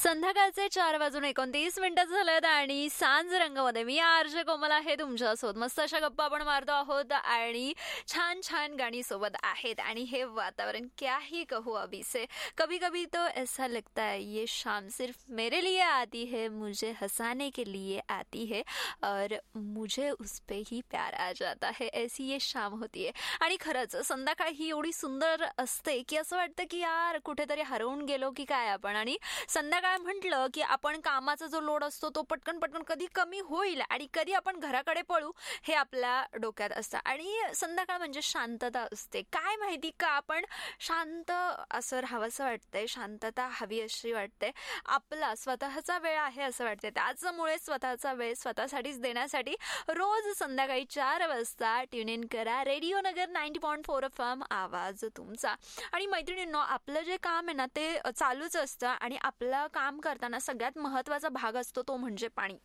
संध्याकाळचे 4:29 झालेत आणि सांज रंगामध्ये मी आरजे कोमल आहे तुमच्यासोबत. मस्त अशा गप्पा आपण मारतो आहोत आणि छान छान गाणी सोबत आहेत. आणि हे वातावरण क्या ही कहूँ अभी से. कभी कभी तो ऐसा लगता है ये शाम सिर्फ मेरे लिए आती है, मुझे हंसाने के लिए आती है और मुझे उस पे ही प्यार आ जाता है, ऐसी ये शाम होती है. आणि खरंच संध्याकाळ ही एवढी सुंदर असते की असं वाटतं की यार कुठेतरी हरवून गेलो की काय आपण. आणि संध्याकाळ म्हटलं की आपण कामाचा जो लोड असतो तो पटकन पटकन कधी कमी होईल आणि कधी आपण घराकडे पळू हे आपल्या डोक्यात असतं. आणि संध्याकाळ म्हणजे शांतता असते. काय माहिती का आपण शांत असं राहावंसं वाटतंय, शांतता हवी अशी वाटते. आपला स्वतःचा वेळ आहे असं वाटते. त्याचमुळे स्वतःचा वेळ स्वतःसाठीच देण्यासाठी रोज संध्याकाळी 4 वाजता ट्यून इन करा रेडिओ नगर 90.4 FM, आवाज तुमचा. आणि मैत्रिणींनो, आपलं जे काम आहे ना ते चालूच असतं आणि आपलं काम करताना सगळ्यात महत्त्वाचा भाग असतो तो म्हणजे पाणी.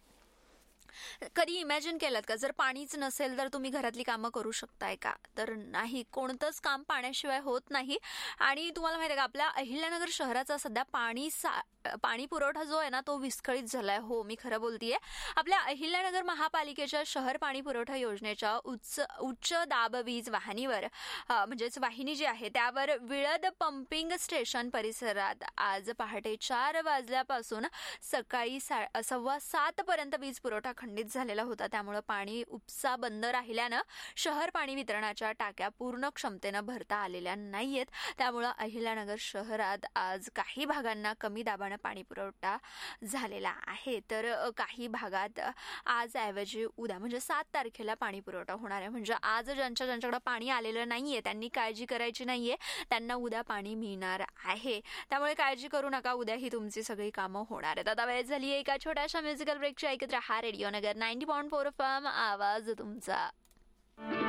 कधी इमॅजिन केलं का जर पाणीच नसेल तर तुम्ही घरातली कामं करू शकताय का? तर नाही, कोणतंच काम पाण्याशिवाय होत नाही. आणि तुम्हाला माहिती आहे का आपल्या अहिल्यानगर शहराचा सध्या पाणी पुरवठा जो आहे ना तो विस्कळीत झालाय. हो, मी खरं बोलतीये. आपल्या अहिल्यानगर महापालिकेच्या शहर पाणी पुरवठा योजनेच्या उच्च दाब वीज वाहिनीवर म्हणजेच वाहिनी जी आहे त्यावर विळद पंपिंग स्टेशन परिसरात आज पहाटे 4 वाजल्यापासून सकाळी 7:15 पर्यंत वीज पुरवठा खंडित झालेला होता. त्यामुळे पाणी उपसा बंद राहिल्यानं शहर पाणी वितरणाच्या टाक्या पूर्ण क्षमतेनं भरता आलेल्या नाहीयेत. त्यामुळं अहिल्यानगर शहरात आज काही भागांना कमी दाबानं पाणी पुरवठा झालेला आहे. तर काही भागात आज ऐवजी उद्या म्हणजे 7 तारखेला पाणी पुरवठा होणार आहे. म्हणजे आज ज्यांच्याकडे पाणी आलेलं नाहीये त्यांनी काळजी करायची नाहीये, त्यांना उद्या पाणी मिळणार आहे. त्यामुळे काळजी करू नका, उद्या ही तुमची सगळी कामं होणार आहेत. आता वेळ झाली एका छोट्याशा म्युझिकल ब्रेकची. ऐकत राहा रेडिओ नगर 90.4 FM, आवाज तुमचा.